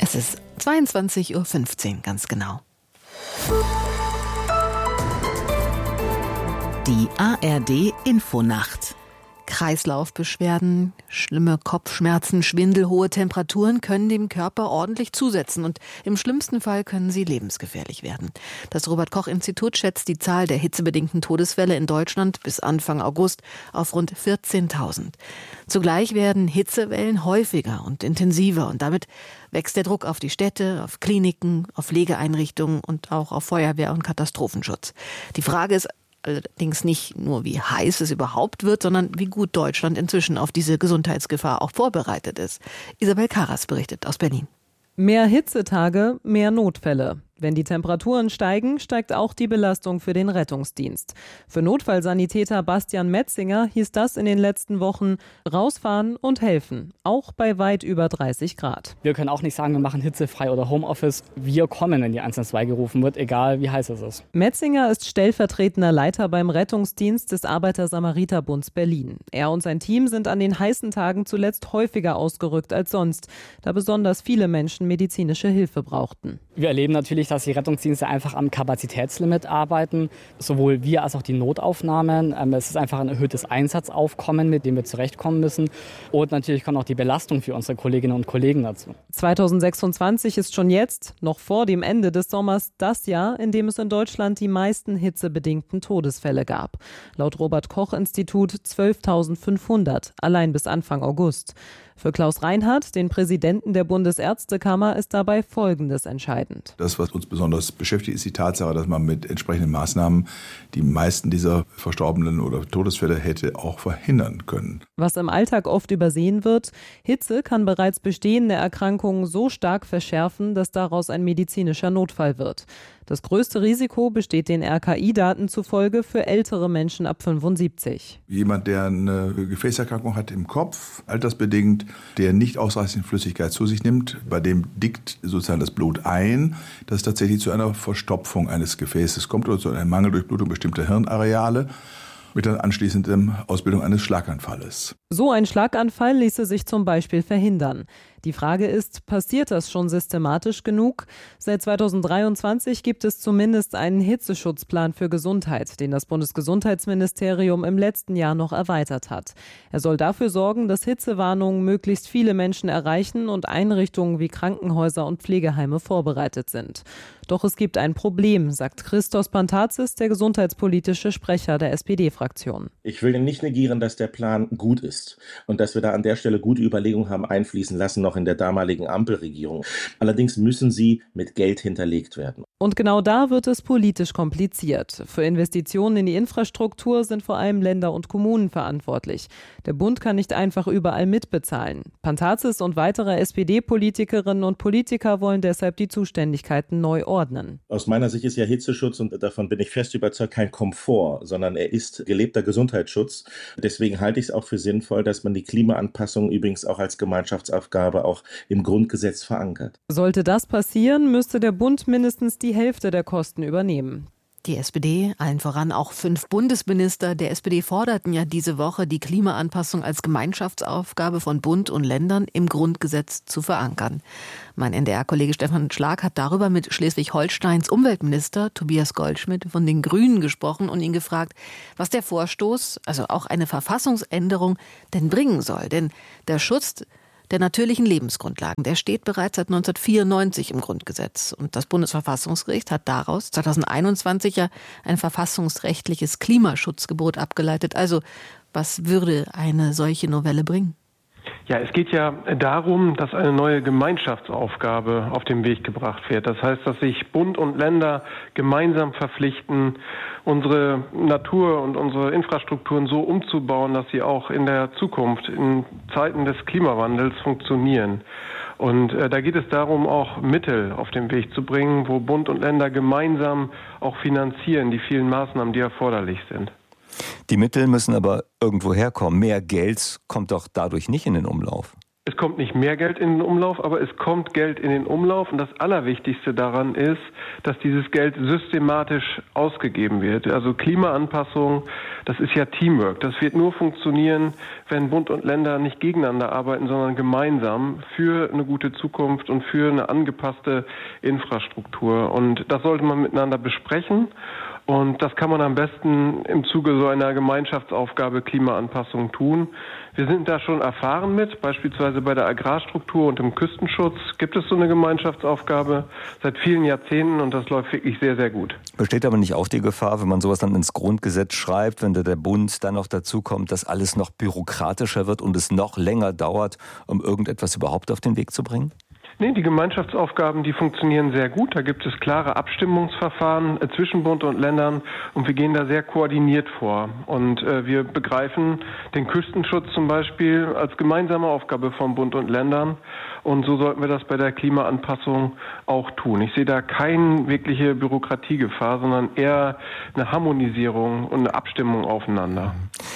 Es ist 22:15 Uhr, ganz genau. Die ARD-Infonacht. Kreislaufbeschwerden, schlimme Kopfschmerzen, Schwindel, hohe Temperaturen können dem Körper ordentlich zusetzen und im schlimmsten Fall können sie lebensgefährlich werden. Das Robert-Koch-Institut schätzt die Zahl der hitzebedingten Todesfälle in Deutschland bis Anfang August auf rund 14.000. Zugleich werden Hitzewellen häufiger und intensiver und damit wächst der Druck auf die Städte, auf Kliniken, auf Pflegeeinrichtungen und auch auf Feuerwehr und Katastrophenschutz. Die Frage ist allerdings nicht nur, wie heiß es überhaupt wird, sondern wie gut Deutschland inzwischen auf diese Gesundheitsgefahr auch vorbereitet ist. Isabel Karas berichtet aus Berlin. Mehr Hitzetage, mehr Notfälle. Wenn die Temperaturen steigen, steigt auch die Belastung für den Rettungsdienst. Für Notfallsanitäter Bastian Metzinger hieß das in den letzten Wochen: rausfahren und helfen, auch bei weit über 30 Grad. Wir können auch nicht sagen, wir machen hitzefrei oder Homeoffice. Wir kommen, wenn die 112 gerufen wird, egal wie heiß es ist. Metzinger ist stellvertretender Leiter beim Rettungsdienst des Arbeiter-Samariter-Bunds Berlin. Er und sein Team sind an den heißen Tagen zuletzt häufiger ausgerückt als sonst, da besonders viele Menschen medizinische Hilfe brauchten. Wir erleben natürlich, dass die Rettungsdienste einfach am Kapazitätslimit arbeiten, sowohl wir als auch die Notaufnahmen. Es ist einfach ein erhöhtes Einsatzaufkommen, mit dem wir zurechtkommen müssen. Und natürlich kommt auch die Belastung für unsere Kolleginnen und Kollegen dazu. 2026 ist schon jetzt, noch vor dem Ende des Sommers, das Jahr, in dem es in Deutschland die meisten hitzebedingten Todesfälle gab. Laut Robert-Koch-Institut 12.500, allein bis Anfang August. Für Klaus Reinhardt, den Präsidenten der Bundesärztekammer, ist dabei Folgendes entscheidend. Das, was uns besonders beschäftigt, ist die Tatsache, dass man mit entsprechenden Maßnahmen die meisten dieser Verstorbenen oder Todesfälle hätte auch verhindern können. Was im Alltag oft übersehen wird: Hitze kann bereits bestehende Erkrankungen so stark verschärfen, dass daraus ein medizinischer Notfall wird. Das größte Risiko besteht den RKI-Daten zufolge für ältere Menschen ab 75. Jemand, der eine Gefäßerkrankung hat im Kopf, altersbedingt, der nicht ausreichend Flüssigkeit zu sich nimmt, bei dem dickt sozusagen das Blut ein, dass es tatsächlich zu einer Verstopfung eines Gefäßes kommt oder zu einer Mangeldurchblutung bestimmter Hirnareale mit der anschließenden Ausbildung eines Schlaganfalles. So ein Schlaganfall ließe sich zum Beispiel verhindern. Die Frage ist, passiert das schon systematisch genug? Seit 2023 gibt es zumindest einen Hitzeschutzplan für Gesundheit, den das Bundesgesundheitsministerium im letzten Jahr noch erweitert hat. Er soll dafür sorgen, dass Hitzewarnungen möglichst viele Menschen erreichen und Einrichtungen wie Krankenhäuser und Pflegeheime vorbereitet sind. Doch es gibt ein Problem, sagt Christos Pantazis, der gesundheitspolitische Sprecher der SPD-Fraktion. Ich will nicht negieren, dass der Plan gut ist und dass wir da an der Stelle gute Überlegungen haben einfließen lassen, noch in der damaligen Ampelregierung. Allerdings müssen sie mit Geld hinterlegt werden. Und genau da wird es politisch kompliziert. Für Investitionen in die Infrastruktur sind vor allem Länder und Kommunen verantwortlich. Der Bund kann nicht einfach überall mitbezahlen. Pantazis und weitere SPD-Politikerinnen und Politiker wollen deshalb die Zuständigkeiten neu ordnen. Aus meiner Sicht ist ja Hitzeschutz, und davon bin ich fest überzeugt, kein Komfort, sondern er ist gelebter Gesundheitsschutz. Deswegen halte ich es auch für sinnvoll, dass man die Klimaanpassung übrigens auch als Gemeinschaftsaufgabe auch im Grundgesetz verankert. Sollte das passieren, müsste der Bund mindestens die Hälfte der Kosten übernehmen. Die SPD, allen voran auch 5 Bundesminister der SPD, forderten ja diese Woche, die Klimaanpassung als Gemeinschaftsaufgabe von Bund und Ländern im Grundgesetz zu verankern. Mein NDR-Kollege Stefan Schlag hat darüber mit Schleswig-Holsteins Umweltminister Tobias Goldschmidt von den Grünen gesprochen und ihn gefragt, was der Vorstoß, also auch eine Verfassungsänderung, denn bringen soll. Denn der Schutz der natürlichen Lebensgrundlagen, der steht bereits seit 1994 im Grundgesetz. Und das Bundesverfassungsgericht hat daraus 2021 ja ein verfassungsrechtliches Klimaschutzgebot abgeleitet. Also, was würde eine solche Novelle bringen? Ja, es geht ja darum, dass eine neue Gemeinschaftsaufgabe auf den Weg gebracht wird. Das heißt, dass sich Bund und Länder gemeinsam verpflichten, unsere Natur und unsere Infrastrukturen so umzubauen, dass sie auch in der Zukunft, in Zeiten des Klimawandels funktionieren. Und da geht es darum, auch Mittel auf den Weg zu bringen, wo Bund und Länder gemeinsam auch finanzieren, die vielen Maßnahmen, die erforderlich sind. Die Mittel müssen aber irgendwo herkommen. Mehr Geld kommt doch dadurch nicht in den Umlauf. Es kommt nicht mehr Geld in den Umlauf, aber es kommt Geld in den Umlauf. Und das Allerwichtigste daran ist, dass dieses Geld systematisch ausgegeben wird. Also Klimaanpassung, das ist ja Teamwork. Das wird nur funktionieren, wenn Bund und Länder nicht gegeneinander arbeiten, sondern gemeinsam für eine gute Zukunft und für eine angepasste Infrastruktur. Und das sollte man miteinander besprechen. Und das kann man am besten im Zuge so einer Gemeinschaftsaufgabe Klimaanpassung tun. Wir sind da schon erfahren mit, beispielsweise bei der Agrarstruktur und im Küstenschutz gibt es so eine Gemeinschaftsaufgabe seit vielen Jahrzehnten und das läuft wirklich sehr, sehr gut. Besteht aber nicht auch die Gefahr, wenn man sowas dann ins Grundgesetz schreibt, wenn der Bund dann noch dazu kommt, dass alles noch bürokratischer wird und es noch länger dauert, um irgendetwas überhaupt auf den Weg zu bringen? Nee, die Gemeinschaftsaufgaben, die funktionieren sehr gut. Da gibt es klare Abstimmungsverfahren zwischen Bund und Ländern und wir gehen da sehr koordiniert vor. Und wir begreifen den Küstenschutz zum Beispiel als gemeinsame Aufgabe von Bund und Ländern. Und so sollten wir das bei der Klimaanpassung auch tun. Ich sehe da keine wirkliche Bürokratiegefahr, sondern eher eine Harmonisierung und eine Abstimmung aufeinander.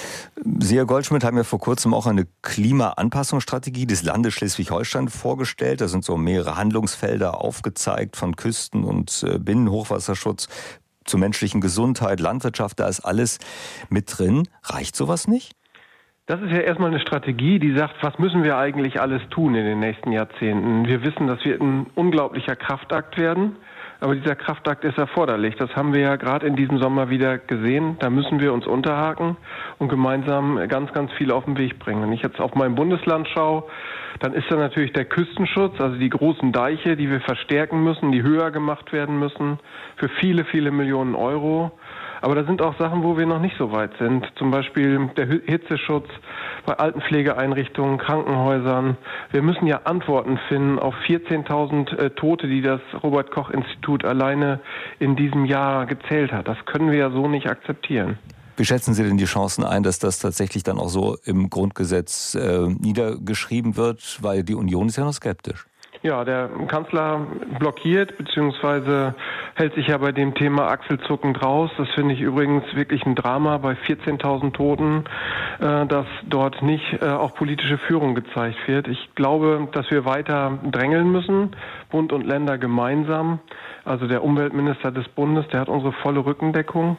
Sie, Herr Goldschmidt, haben ja vor kurzem auch eine Klimaanpassungsstrategie des Landes Schleswig-Holstein vorgestellt. Da sind so mehrere Handlungsfelder aufgezeigt, von Küsten- und Binnenhochwasserschutz zur menschlichen Gesundheit, Landwirtschaft, da ist alles mit drin. Reicht sowas nicht? Das ist ja erstmal eine Strategie, die sagt, was müssen wir eigentlich alles tun in den nächsten Jahrzehnten? Wir wissen, das wird ein unglaublicher Kraftakt werden. Aber dieser Kraftakt ist erforderlich. Das haben wir ja gerade in diesem Sommer wieder gesehen. Da müssen wir uns unterhaken und gemeinsam ganz, ganz viel auf den Weg bringen. Wenn ich jetzt auf mein Bundesland schaue, dann ist da natürlich der Küstenschutz, also die großen Deiche, die wir verstärken müssen, die höher gemacht werden müssen, für viele, viele Millionen Euro. Aber da sind auch Sachen, wo wir noch nicht so weit sind. Zum Beispiel der Hitzeschutz bei Altenpflegeeinrichtungen, Krankenhäusern. Wir müssen ja Antworten finden auf 14.000 Tote, die das Robert-Koch-Institut alleine in diesem Jahr gezählt hat. Das können wir ja so nicht akzeptieren. Wie schätzen Sie denn die Chancen ein, dass das tatsächlich dann auch so im Grundgesetz niedergeschrieben wird? Weil die Union ist ja noch skeptisch. Ja, der Kanzler blockiert bzw. hält sich ja bei dem Thema achselzuckend raus. Das finde ich übrigens wirklich ein Drama bei 14.000 Toten, dass dort nicht auch politische Führung gezeigt wird. Ich glaube, dass wir weiter drängeln müssen, Bund und Länder gemeinsam. Also der Umweltminister des Bundes, der hat unsere volle Rückendeckung.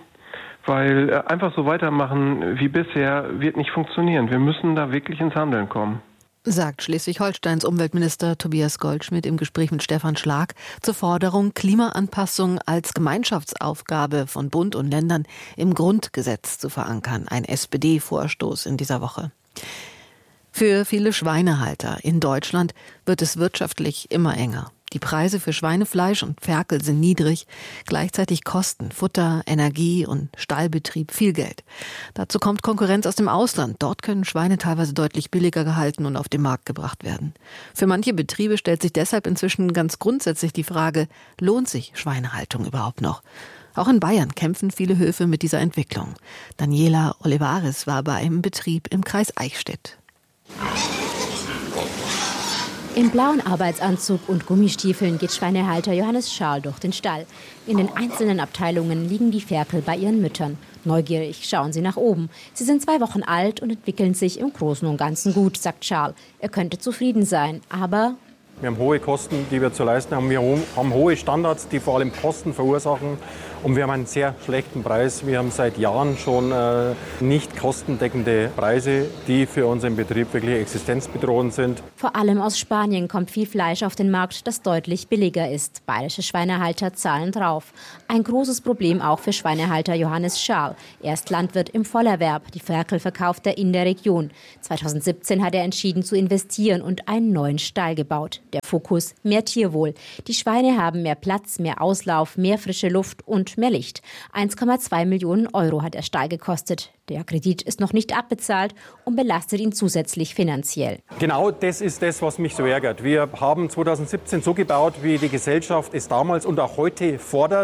Weil einfach so weitermachen wie bisher wird nicht funktionieren. Wir müssen da wirklich ins Handeln kommen. Sagt Schleswig-Holsteins Umweltminister Tobias Goldschmidt im Gespräch mit Stefan Schlag zur Forderung, Klimaanpassung als Gemeinschaftsaufgabe von Bund und Ländern im Grundgesetz zu verankern. Ein SPD-Vorstoß in dieser Woche. Für viele Schweinehalter in Deutschland wird es wirtschaftlich immer enger. Die Preise für Schweinefleisch und Ferkel sind niedrig. Gleichzeitig kosten Futter, Energie und Stallbetrieb viel Geld. Dazu kommt Konkurrenz aus dem Ausland. Dort können Schweine teilweise deutlich billiger gehalten und auf den Markt gebracht werden. Für manche Betriebe stellt sich deshalb inzwischen ganz grundsätzlich die Frage, lohnt sich Schweinehaltung überhaupt noch? Auch in Bayern kämpfen viele Höfe mit dieser Entwicklung. Daniela Olivares war bei einem Betrieb im Kreis Eichstätt. Im blauen Arbeitsanzug und Gummistiefeln geht Schweinehalter Johannes Schaal durch den Stall. In den einzelnen Abteilungen liegen die Ferkel bei ihren Müttern. Neugierig schauen sie nach oben. Sie sind 2 Wochen alt und entwickeln sich im Großen und Ganzen gut, sagt Schaal. Er könnte zufrieden sein, aber... Wir haben hohe Kosten, die wir zu leisten haben. Wir haben hohe Standards, die vor allem Kosten verursachen. Und wir haben einen sehr schlechten Preis. Wir haben seit Jahren schon nicht kostendeckende Preise, die für unseren Betrieb wirklich existenzbedrohend sind. Vor allem aus Spanien kommt viel Fleisch auf den Markt, das deutlich billiger ist. Bayerische Schweinehalter zahlen drauf. Ein großes Problem auch für Schweinehalter Johannes Schaal. Er ist Landwirt im Vollerwerb. Die Ferkel verkauft er in der Region. 2017 hat er entschieden zu investieren und einen neuen Stall gebaut. Der Fokus: mehr Tierwohl. Die Schweine haben mehr Platz, mehr Auslauf, mehr frische Luft und mehr Licht. 1,2 Millionen Euro hat der Stall gekostet. Der Kredit ist noch nicht abbezahlt und belastet ihn zusätzlich finanziell. Genau das ist das, was mich so ärgert. Wir haben 2017 so gebaut, wie die Gesellschaft es damals und auch heute fordert.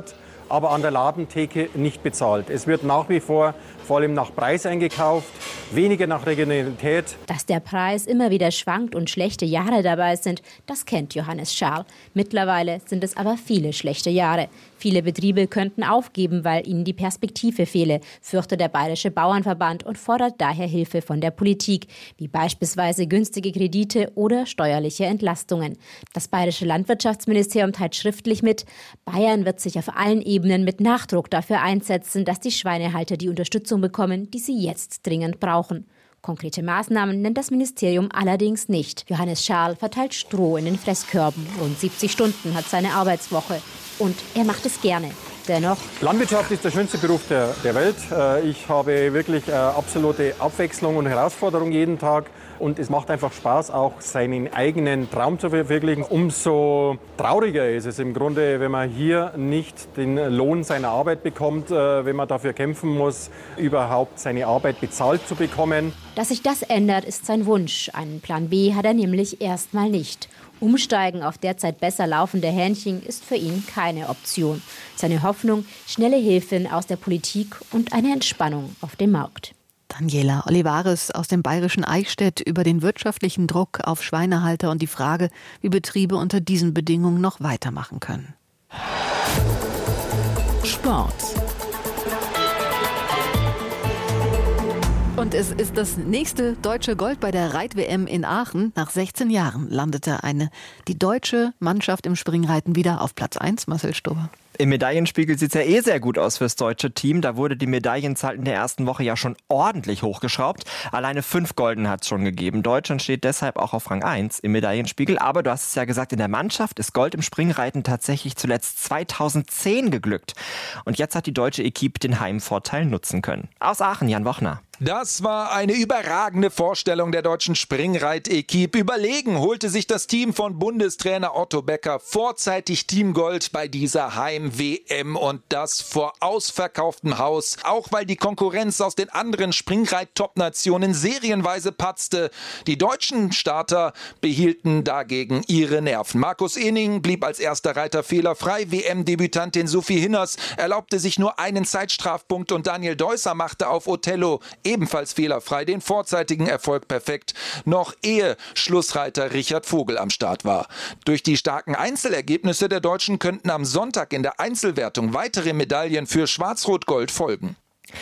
aber an der Ladentheke nicht bezahlt. Es wird nach wie vor allem nach Preis eingekauft, weniger nach Regionalität. Dass der Preis immer wieder schwankt und schlechte Jahre dabei sind, das kennt Johannes Schaal. Mittlerweile sind es aber viele schlechte Jahre. Viele Betriebe könnten aufgeben, weil ihnen die Perspektive fehle, fürchtet der Bayerische Bauernverband und fordert daher Hilfe von der Politik, wie beispielsweise günstige Kredite oder steuerliche Entlastungen. Das Bayerische Landwirtschaftsministerium teilt schriftlich mit, Bayern wird sich auf allen Ebenen mit Nachdruck dafür einsetzen, dass die Schweinehalter die Unterstützung bekommen, die sie jetzt dringend brauchen. Konkrete Maßnahmen nennt das Ministerium allerdings nicht. Johannes Schaal verteilt Stroh in den Fresskörben. Rund 70 Stunden hat seine Arbeitswoche. Und er macht es gerne. Dennoch: Landwirtschaft ist der schönste Beruf der Welt. Ich habe wirklich absolute Abwechslung und Herausforderung jeden Tag. Und es macht einfach Spaß, auch seinen eigenen Traum zu verwirklichen. Umso trauriger ist es im Grunde, wenn man hier nicht den Lohn seiner Arbeit bekommt, wenn man dafür kämpfen muss, überhaupt seine Arbeit bezahlt zu bekommen. Dass sich das ändert, ist sein Wunsch. Einen Plan B hat er nämlich erstmal nicht. Umsteigen auf derzeit besser laufende Hähnchen ist für ihn keine Option. Seine Hoffnung: schnelle Hilfen aus der Politik und eine Entspannung auf dem Markt. Daniela Olivares aus dem bayerischen Eichstätt über den wirtschaftlichen Druck auf Schweinehalter und die Frage, wie Betriebe unter diesen Bedingungen noch weitermachen können. Sport. Und es ist das nächste deutsche Gold bei der Reit-WM in Aachen. Nach 16 Jahren landete die deutsche Mannschaft im Springreiten wieder auf Platz 1, Marcel Stober. Im Medaillenspiegel sieht es ja sehr gut aus fürs deutsche Team. Da wurde die Medaillenzahl in der ersten Woche ja schon ordentlich hochgeschraubt. Alleine 5 Golden hat es schon gegeben. Deutschland steht deshalb auch auf Rang 1 im Medaillenspiegel. Aber du hast es ja gesagt, in der Mannschaft ist Gold im Springreiten tatsächlich zuletzt 2010 geglückt. Und jetzt hat die deutsche Equipe den Heimvorteil nutzen können. Aus Aachen, Jan Wochner. Das war eine überragende Vorstellung der deutschen Springreit-Equipe. Überlegen holte sich das Team von Bundestrainer Otto Becker vorzeitig Teamgold bei dieser Heim-WM und das vor ausverkauftem Haus. Auch weil die Konkurrenz aus den anderen Springreit-Top-Nationen serienweise patzte. Die deutschen Starter behielten dagegen ihre Nerven. Markus Ening blieb als erster Reiter fehlerfrei. WM-Debütantin Sophie Hinners erlaubte sich nur einen Zeitstrafpunkt und Daniel Deusser machte auf Othello ebenfalls fehlerfrei den vorzeitigen Erfolg perfekt, noch ehe Schlussreiter Richard Vogel am Start war. Durch die starken Einzelergebnisse der Deutschen könnten am Sonntag in der Einzelwertung weitere Medaillen für Schwarz-Rot-Gold folgen.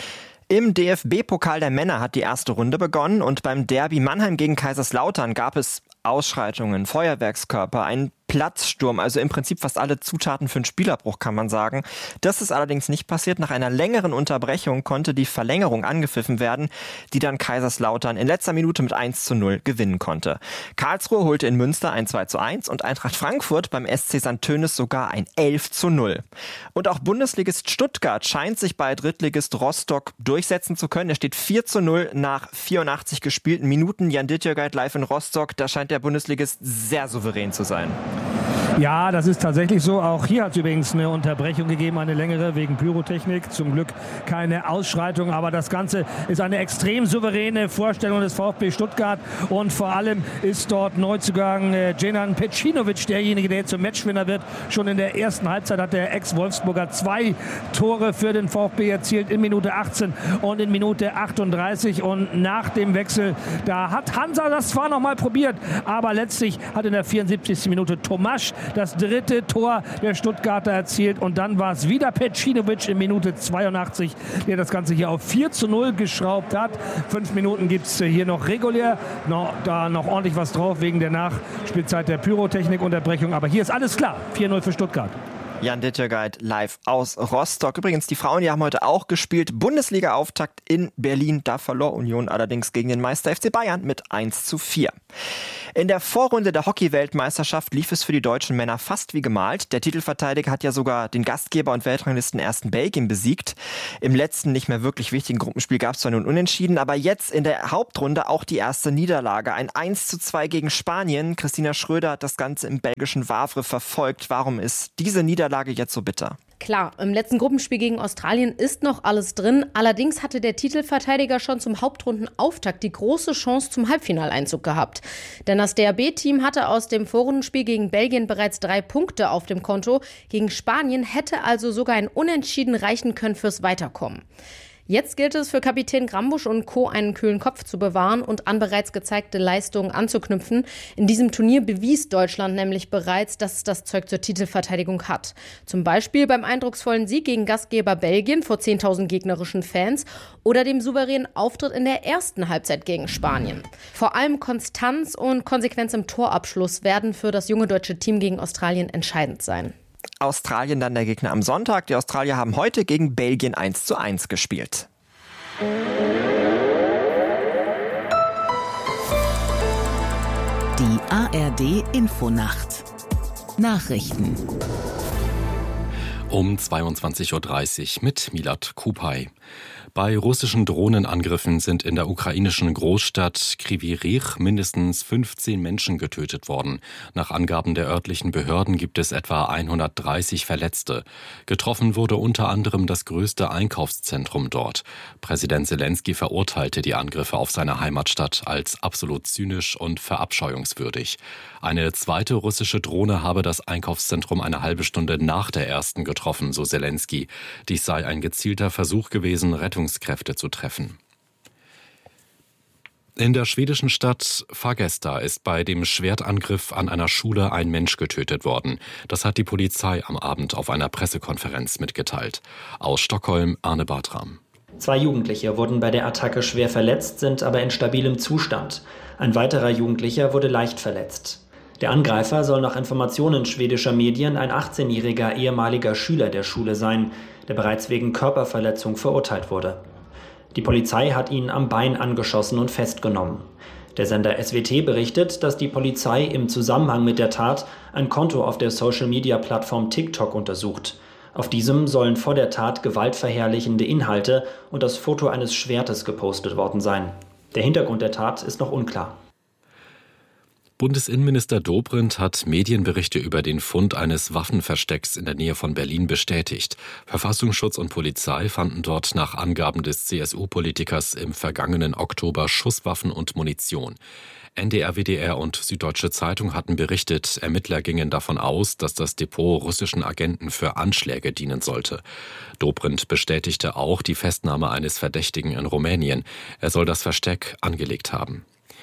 Im DFB-Pokal der Männer hat die erste Runde begonnen und beim Derby Mannheim gegen Kaiserslautern gab es Ausschreitungen, Feuerwerkskörper, einen Platzsturm, also im Prinzip fast alle Zutaten für einen Spielerbruch, kann man sagen. Das ist allerdings nicht passiert. Nach einer längeren Unterbrechung konnte die Verlängerung angepfiffen werden, die dann Kaiserslautern in letzter Minute mit 1:0 gewinnen konnte. Karlsruhe holte in Münster ein 2:1 und Eintracht Frankfurt beim SC St. Tönis sogar ein 11:0. Und auch Bundesligist Stuttgart scheint sich bei Drittligist Rostock durchsetzen zu können. Er steht 4:0 nach 84 gespielten Minuten. Jan Dittjögeit live in Rostock. Da scheint der Bundesligist sehr souverän zu sein. Ja, das ist tatsächlich so. Auch hier hat es übrigens eine Unterbrechung gegeben, eine längere wegen Pyrotechnik. Zum Glück keine Ausschreitung, aber das Ganze ist eine extrem souveräne Vorstellung des VfB Stuttgart und vor allem ist dort Neuzugang Dženan Pecinovic derjenige, der jetzt zum Matchwinner wird. Schon in der ersten Halbzeit hat der Ex-Wolfsburger 2 Tore für den VfB erzielt in Minute 18 und in Minute 38 und nach dem Wechsel, da hat Hansa das zwar noch mal probiert, aber letztlich hat in der 74. Minute Tomasch das dritte Tor der Stuttgarter erzielt und dann war es wieder Pecinovic in Minute 82, der das Ganze hier auf 4:0 geschraubt hat. 5 Minuten gibt es hier noch regulär, da noch ordentlich was drauf wegen der Nachspielzeit der Pyrotechnik-Unterbrechung, aber hier ist alles klar, 4:0 für Stuttgart. Jan Dittjögeit live aus Rostock. Übrigens, die Frauen, die haben heute auch gespielt. Bundesliga-Auftakt in Berlin. Da verlor Union allerdings gegen den Meister FC Bayern mit 1:4. In der Vorrunde der Hockey-Weltmeisterschaft lief es für die deutschen Männer fast wie gemalt. Der Titelverteidiger hat ja sogar den Gastgeber und Weltranglisten ersten Belgien besiegt. Im letzten nicht mehr wirklich wichtigen Gruppenspiel gab es zwar nun Unentschieden, aber jetzt in der Hauptrunde auch die erste Niederlage. Ein 1:2 gegen Spanien. Christina Schröder hat das Ganze im belgischen Wavre verfolgt. Warum ist diese Niederlage Niederlage jetzt so bitter? Klar, im letzten Gruppenspiel gegen Australien ist noch alles drin. Allerdings hatte der Titelverteidiger schon zum Hauptrundenauftakt die große Chance zum Halbfinaleinzug gehabt. Denn das DRB-Team hatte aus dem Vorrundenspiel gegen Belgien bereits 3 Punkte auf dem Konto. Gegen Spanien hätte also sogar ein Unentschieden reichen können fürs Weiterkommen. Jetzt gilt es für Kapitän Grambusch und Co. einen kühlen Kopf zu bewahren und an bereits gezeigte Leistungen anzuknüpfen. In diesem Turnier bewies Deutschland nämlich bereits, dass es das Zeug zur Titelverteidigung hat. Zum Beispiel beim eindrucksvollen Sieg gegen Gastgeber Belgien vor 10.000 gegnerischen Fans oder dem souveränen Auftritt in der ersten Halbzeit gegen Spanien. Vor allem Konstanz und Konsequenz im Torabschluss werden für das junge deutsche Team gegen Australien entscheidend sein. Australien dann der Gegner am Sonntag. Die Australier haben heute gegen Belgien 1:1 gespielt. Die ARD Infonacht. Nachrichten. Um 22.30 Uhr mit Milad Kupay. Bei russischen Drohnenangriffen sind in der ukrainischen Großstadt Kryvyi Rih mindestens 15 Menschen getötet worden. Nach Angaben der örtlichen Behörden gibt es etwa 130 Verletzte. Getroffen wurde unter anderem das größte Einkaufszentrum dort. Präsident Selenskyj verurteilte die Angriffe auf seine Heimatstadt als absolut zynisch und verabscheuungswürdig. Eine zweite russische Drohne habe das Einkaufszentrum eine halbe Stunde nach der ersten getroffen, so Selenskyj. Dies sei ein gezielter Versuch gewesen, Rettungskräfte zu treffen. In der schwedischen Stadt Fagersta ist bei dem Schwertangriff an einer Schule ein Mensch getötet worden. Das hat die Polizei am Abend auf einer Pressekonferenz mitgeteilt. Aus Stockholm Arne Bartram. 2 Jugendliche wurden bei der Attacke schwer verletzt, sind aber in stabilem Zustand. Ein weiterer Jugendlicher wurde leicht verletzt. Der Angreifer soll nach Informationen schwedischer Medien ein 18-jähriger ehemaliger Schüler der Schule sein, der bereits wegen Körperverletzung verurteilt wurde. Die Polizei hat ihn am Bein angeschossen und festgenommen. Der Sender SWT berichtet, dass die Polizei im Zusammenhang mit der Tat ein Konto auf der Social-Media-Plattform TikTok untersucht. Auf diesem sollen vor der Tat gewaltverherrlichende Inhalte und das Foto eines Schwertes gepostet worden sein. Der Hintergrund der Tat ist noch unklar. Bundesinnenminister Dobrindt hat Medienberichte über den Fund eines Waffenverstecks in der Nähe von Berlin bestätigt. Verfassungsschutz und Polizei fanden dort nach Angaben des CSU-Politikers im vergangenen Oktober Schusswaffen und Munition. NDR, WDR und Süddeutsche Zeitung hatten berichtet, Ermittler gingen davon aus, dass das Depot russischen Agenten für Anschläge dienen sollte. Dobrindt bestätigte auch die Festnahme eines Verdächtigen in Rumänien. Er soll das Versteck angelegt haben.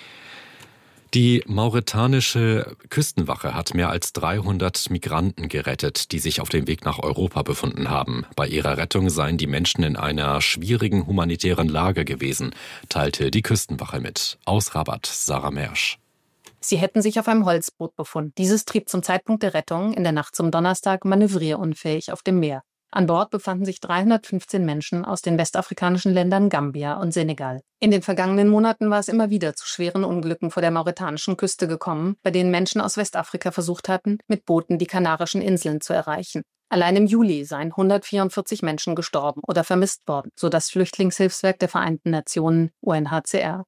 Die mauretanische Küstenwache hat mehr als 300 Migranten gerettet, die sich auf dem Weg nach Europa befunden haben. Bei ihrer Rettung seien die Menschen in einer schwierigen humanitären Lage gewesen, teilte die Küstenwache mit. Aus Rabat, Sarah Mersch. Sie hätten sich auf einem Holzboot befunden. Dieses trieb zum Zeitpunkt der Rettung in der Nacht zum Donnerstag manövrierunfähig auf dem Meer. An Bord befanden sich 315 Menschen aus den westafrikanischen Ländern Gambia und Senegal. In den vergangenen Monaten war es immer wieder zu schweren Unglücken vor der mauretanischen Küste gekommen, bei denen Menschen aus Westafrika versucht hatten, mit Booten die Kanarischen Inseln zu erreichen. Allein im Juli seien 144 Menschen gestorben oder vermisst worden, so das Flüchtlingshilfswerk der Vereinten Nationen UNHCR.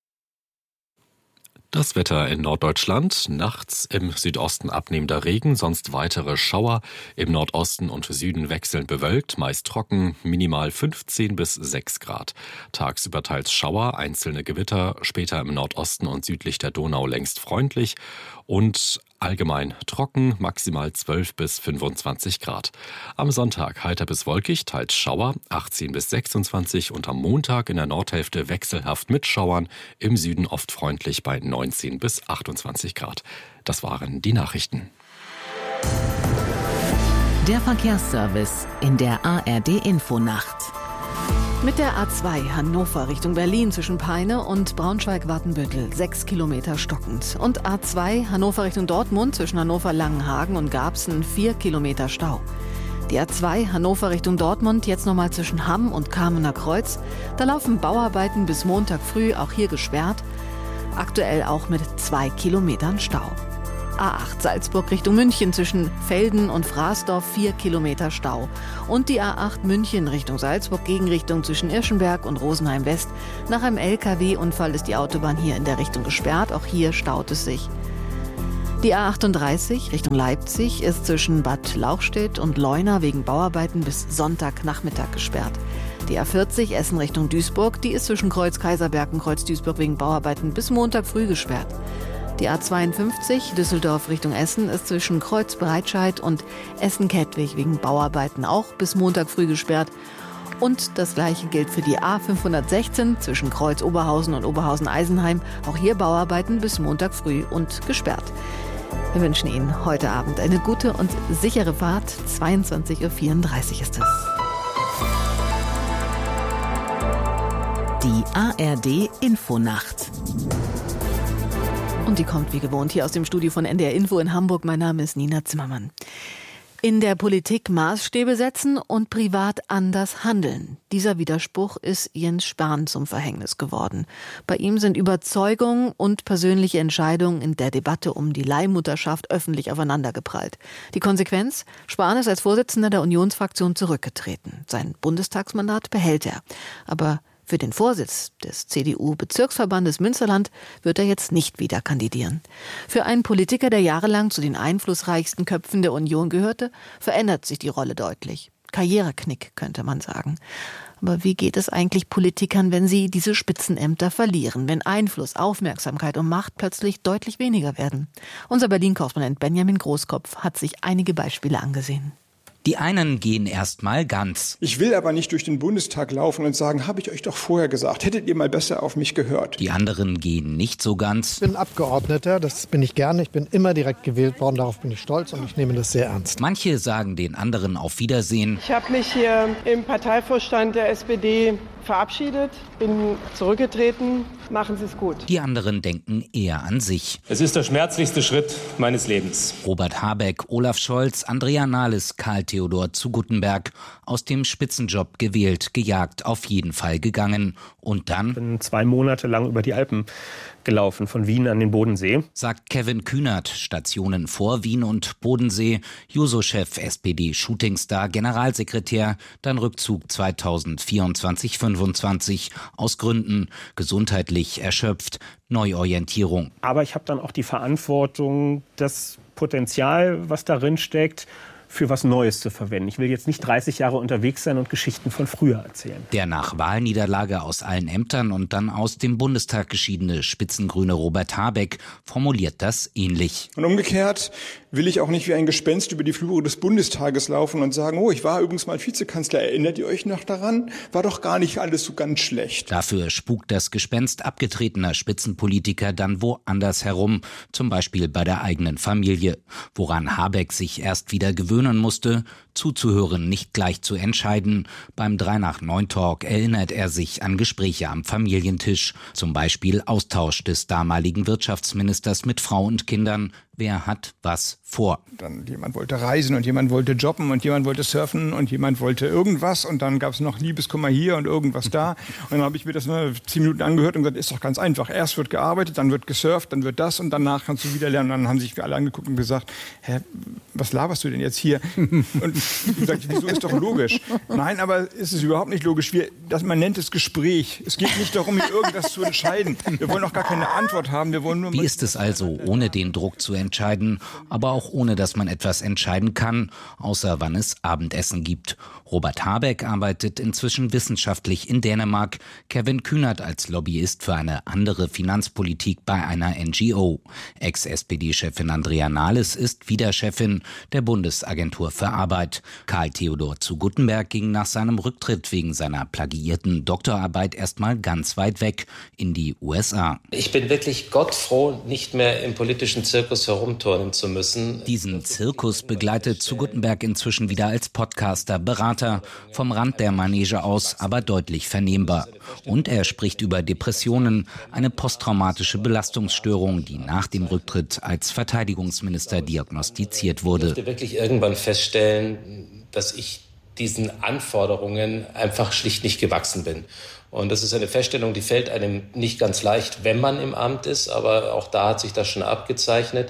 Das Wetter in Norddeutschland. Nachts im Südosten abnehmender Regen, sonst weitere Schauer. Im Nordosten und Süden wechselnd bewölkt, meist trocken, minimal 15 bis 6 Grad. Tagsüber teils Schauer, einzelne Gewitter, später im Nordosten und südlich der Donau längst freundlich und allgemein trocken, maximal 12 bis 25 Grad. Am Sonntag heiter bis wolkig, teils Schauer, 18 bis 26 und am Montag in der Nordhälfte wechselhaft mit Schauern, im Süden oft freundlich bei 19 bis 28 Grad. Das waren die Nachrichten. Der Verkehrsservice in der ARD Infonacht. Mit der A2 Hannover Richtung Berlin zwischen Peine und Braunschweig-Watenbüttel 6 Kilometer stockend. Und A2 Hannover Richtung Dortmund zwischen Hannover-Langenhagen und Garbsen 4 Kilometer Stau. Die A2 Hannover Richtung Dortmund jetzt nochmal zwischen Hamm und Kamener Kreuz. Da laufen Bauarbeiten bis Montag früh, auch hier gesperrt. Aktuell auch mit 2 Kilometern Stau. A8 Salzburg Richtung München zwischen Velden und Fraßdorf 4 Kilometer Stau. Und die A8 München Richtung Salzburg Gegenrichtung zwischen Irschenberg und Rosenheim West. Nach einem LKW-Unfall ist die Autobahn hier in der Richtung gesperrt. Auch hier staut es sich. Die A38 Richtung Leipzig ist zwischen Bad Lauchstädt und Leuna wegen Bauarbeiten bis Sonntagnachmittag gesperrt. Die A40 Essen Richtung Duisburg, die ist zwischen Kreuz Kaiserberg und Kreuz Duisburg wegen Bauarbeiten bis Montag früh gesperrt. Die A52 Düsseldorf Richtung Essen ist zwischen Kreuz Breitscheid und Essen-Kettwig wegen Bauarbeiten auch bis Montag früh gesperrt. Und das Gleiche gilt für die A516 zwischen Kreuz Oberhausen und Oberhausen-Eisenheim. Auch hier Bauarbeiten bis Montag früh und gesperrt. Wir wünschen Ihnen heute Abend eine gute und sichere Fahrt. 22:34 Uhr ist es. Die ARD Infonacht. Und die kommt wie gewohnt hier aus dem Studio von NDR Info in Hamburg. Mein Name ist Nina Zimmermann. In der Politik Maßstäbe setzen und privat anders handeln. Dieser Widerspruch ist Jens Spahn zum Verhängnis geworden. Bei ihm sind Überzeugung und persönliche Entscheidungen in der Debatte um die Leihmutterschaft öffentlich aufeinandergeprallt. Die Konsequenz? Spahn ist als Vorsitzender der Unionsfraktion zurückgetreten. Sein Bundestagsmandat behält er. Aber für den Vorsitz des CDU-Bezirksverbandes Münsterland wird er jetzt nicht wieder kandidieren. Für einen Politiker, der jahrelang zu den einflussreichsten Köpfen der Union gehörte, verändert sich die Rolle deutlich. Karriereknick, könnte man sagen. Aber wie geht es eigentlich Politikern, wenn sie diese Spitzenämter verlieren, wenn Einfluss, Aufmerksamkeit und Macht plötzlich deutlich weniger werden? Unser Berlin-Korrespondent Benjamin Großkopf hat sich einige Beispiele angesehen. Die einen gehen erstmal ganz. Ich will aber nicht durch den Bundestag laufen und sagen, habe ich euch doch vorher gesagt, hättet ihr mal besser auf mich gehört. Die anderen gehen nicht so ganz. Ich bin Abgeordneter, das bin ich gerne. Ich bin immer direkt gewählt worden, darauf bin ich stolz und ich nehme das sehr ernst. Manche sagen den anderen auf Wiedersehen. Ich habe mich hier im Parteivorstand der SPD verabschiedet, bin zurückgetreten. Machen Sie es gut. Die anderen denken eher an sich. Es ist der schmerzlichste Schritt meines Lebens. Robert Habeck, Olaf Scholz, Andrea Nahles, Karl Theodor zu Guttenberg. Aus dem Spitzenjob gewählt, gejagt, auf jeden Fall gegangen. Und dann? Ich bin 2 Monate lang über die Alpen gelaufen, von Wien an den Bodensee. Sagt Kevin Kühnert, Stationen vor Wien und Bodensee, Juso-Chef, SPD-Shootingstar, Generalsekretär, dann Rückzug 2024/25 aus Gründen, gesundheitlich erschöpft, Neuorientierung. Aber ich habe dann auch die Verantwortung, das Potenzial, was darin steckt, für was Neues zu verwenden. Ich will jetzt nicht 30 Jahre unterwegs sein und Geschichten von früher erzählen. Der nach Wahlniederlage aus allen Ämtern und dann aus dem Bundestag geschiedene Spitzengrüne Robert Habeck formuliert das ähnlich. Und umgekehrt will ich auch nicht wie ein Gespenst über die Flure des Bundestages laufen und sagen, oh, ich war übrigens mal Vizekanzler, erinnert ihr euch noch daran? War doch gar nicht alles so ganz schlecht. Dafür spukt das Gespenst abgetretener Spitzenpolitiker dann woanders herum, zum Beispiel bei der eigenen Familie, woran Habeck sich erst wieder gewöhnen musste, zuzuhören, nicht gleich zu entscheiden. Beim 3-nach-9-Talk erinnert er sich an Gespräche am Familientisch, zum Beispiel Austausch des damaligen Wirtschaftsministers mit Frau und Kindern. Wer hat was vor? Dann jemand wollte reisen und jemand wollte jobben und jemand wollte surfen und jemand wollte irgendwas und dann gab es noch Liebeskummer hier und irgendwas da. Und dann habe ich mir das nur 10 Minuten angehört und gesagt, ist doch ganz einfach. Erst wird gearbeitet, dann wird gesurft, dann wird das und danach kannst du wieder lernen. Und dann haben sich alle angeguckt und gesagt, hä, was laberst du denn jetzt hier? Und ich gesagt, wieso, ist doch logisch. Nein, aber es ist überhaupt nicht logisch. Man nennt es Gespräch. Es geht nicht darum, hier irgendwas zu entscheiden. Wir wollen auch gar keine Antwort haben. Wir wollen nur. Wie ist es also, ohne den Druck zu entscheiden, aber auch ohne, dass man etwas entscheiden kann, außer wann es Abendessen gibt? Robert Habeck arbeitet inzwischen wissenschaftlich in Dänemark, Kevin Kühnert als Lobbyist für eine andere Finanzpolitik bei einer NGO. Ex-SPD-Chefin Andrea Nahles ist wieder Chefin der Bundesagentur für Arbeit. Karl Theodor zu Guttenberg ging nach seinem Rücktritt wegen seiner plagiierten Doktorarbeit erstmal ganz weit weg in die USA. Ich bin wirklich gottfroh, nicht mehr im politischen Zirkus herumturnen zu müssen. Diesen Zirkus begleitet zu Guttenberg inzwischen wieder als Podcaster, Berater, vom Rand der Manege aus, aber deutlich vernehmbar. Und er spricht über Depressionen, eine posttraumatische Belastungsstörung, die nach dem Rücktritt als Verteidigungsminister diagnostiziert wurde. Ich musste wirklich irgendwann feststellen, dass ich diesen Anforderungen einfach schlicht nicht gewachsen bin. Und das ist eine Feststellung, die fällt einem nicht ganz leicht, wenn man im Amt ist, aber auch da hat sich das schon abgezeichnet.